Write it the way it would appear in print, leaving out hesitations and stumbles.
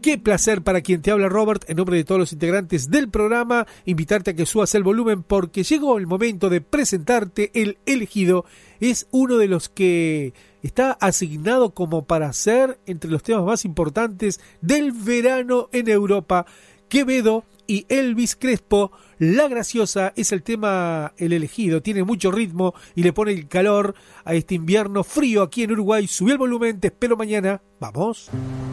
Qué placer para quien te habla, Robert, en nombre de todos los integrantes del programa, invitarte a que subas el volumen porque llegó el momento de presentarte el elegido. Es uno de los que está asignado como para ser entre los temas más importantes del verano en Europa. Quevedo y Elvis Crespo, La Graciosa, es el tema el elegido. Tiene mucho ritmo y le pone el calor a este invierno frío aquí en Uruguay. Subí el volumen, te espero mañana. ¡Vamos!